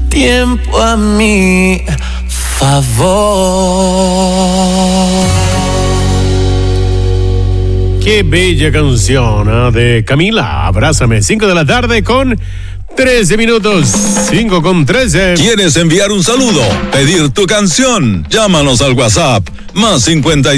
tiempo a mi favor. Qué bella canción de Camila, Abrázame. 5 de la tarde con 13 minutos. 5 con 13. ¿Quieres enviar un saludo? ¿Pedir tu canción? Llámanos al WhatsApp más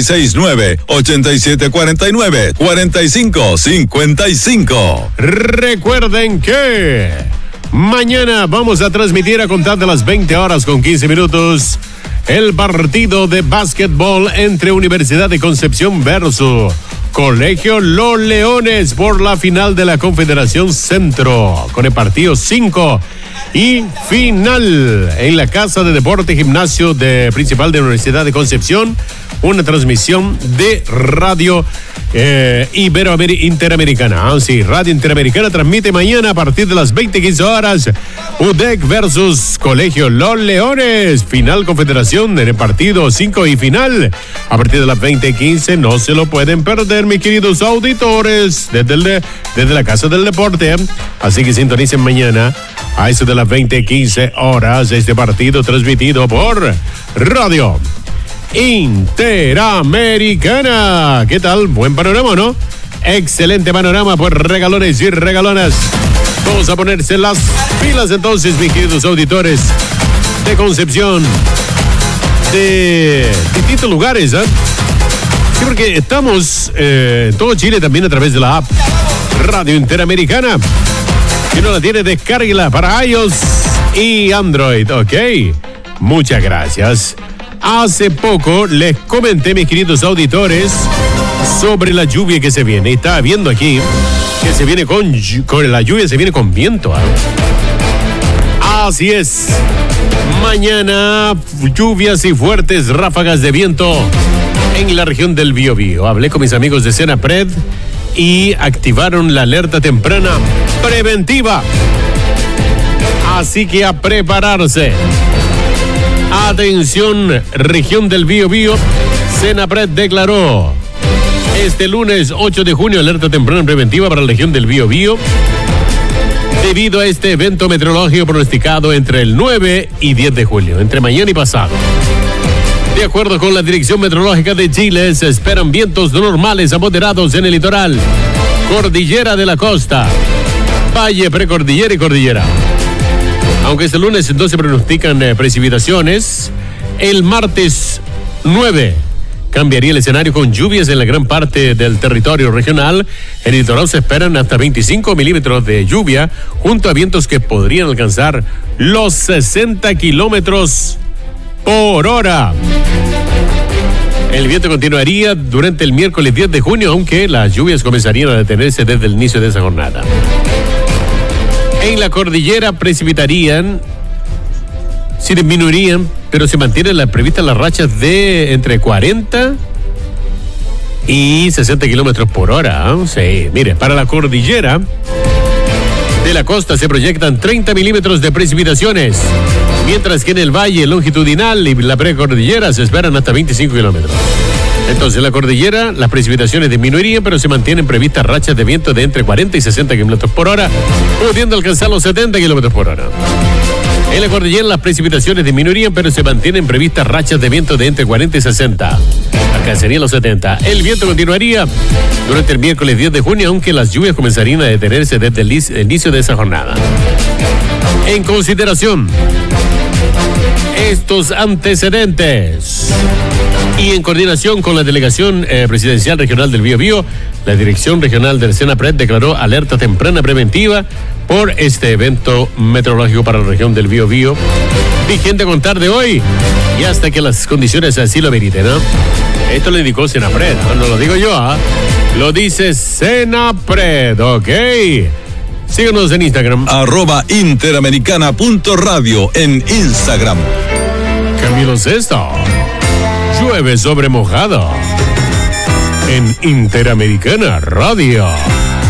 569-8749-4555. Recuerden que mañana vamos a transmitir a contar de las 20 horas con 15 minutos el partido de básquetbol entre Universidad de Concepción versus Colegio Los Leones por la final de la Confederación Centro, con el partido 5 y final en la Casa de Deporte y Gimnasio principal de la Universidad de Concepción. Una transmisión de Radio Interamericana. Sí, Radio Interamericana transmite mañana a partir de las 20:15 horas UDEC versus Colegio Los Leones. Final Confederación en el partido 5 y final a partir de las 20:15. No se lo pueden perder, mis queridos auditores, desde la Casa del Deporte. Así que sintonicen mañana a eso de las 20:15 horas este partido transmitido por Radio Interamericana. ¿Qué tal? Buen panorama, ¿no? Excelente panorama, pues regalones y regalonas. Vamos a ponerse las pilas entonces, mis queridos auditores de Concepción, de distintos lugares, ¿eh? Sí, porque estamos en todo Chile también a través de la app Radio Interamericana. Si no la tiene, descárguela para iOS y Android, ¿ok? Muchas gracias. Hace poco les comenté, mis queridos auditores, sobre la lluvia que se viene. Estaba viendo aquí que se viene con la lluvia, se viene con viento, ¿eh? Así es. Mañana, lluvias y fuertes ráfagas de viento en la región del Biobío. Hablé con mis amigos de Senapred y activaron la alerta temprana preventiva. Así que a prepararse. Atención, región del Biobío. Senapred declaró este lunes 8 de junio alerta temprana preventiva para la región del Biobío debido a este evento meteorológico pronosticado entre el 9 y 10 de julio, entre mañana y pasado. De acuerdo con la Dirección Meteorológica de Chile, se esperan vientos normales a moderados en el litoral, cordillera de la costa, valle, precordillera y cordillera. Aunque este lunes no se pronostican precipitaciones, el martes 9 cambiaría el escenario con lluvias en la gran parte del territorio regional. En el litoral se esperan hasta 25 milímetros de lluvia, junto a vientos que podrían alcanzar los 60 kilómetros por hora. El viento continuaría durante el miércoles 10 de junio, aunque las lluvias comenzarían a detenerse desde el inicio de esa jornada. En la cordillera precipitarían, sí disminuirían, pero se mantienen previstas las rachas de entre 40 y 60 kilómetros por hora. ¿Eh? Sí, mire, para la cordillera de la costa se proyectan 30 milímetros de precipitaciones, mientras que en el valle longitudinal y la precordillera se esperan hasta 25 kilómetros. Entonces, en la cordillera las precipitaciones disminuirían, pero se mantienen previstas rachas de viento de entre 40 y 60 kilómetros por hora, pudiendo alcanzar los 70 kilómetros por hora. En la cordillera las precipitaciones disminuirían, pero se mantienen previstas rachas de viento de entre 40 y 60. Alcanzarían los 70. El viento continuaría durante el miércoles 10 de junio, aunque las lluvias comenzarían a detenerse desde el inicio de esa jornada. En consideración estos antecedentes y en coordinación con la Delegación Presidencial Regional del Biobío, la Dirección Regional del Senapred declaró alerta temprana preventiva por este evento meteorológico para la región del Biobío, vigente a contar de hoy y hasta que las condiciones así lo meriten, ¿no? Esto lo indicó Senapred, no lo digo yo, ¿eh? Lo dice Senapred, ¿ok? Síguenos en Instagram. @interamericana.radio en Instagram. Camilo Sesto. Llueve sobre mojado en Interamericana Radio.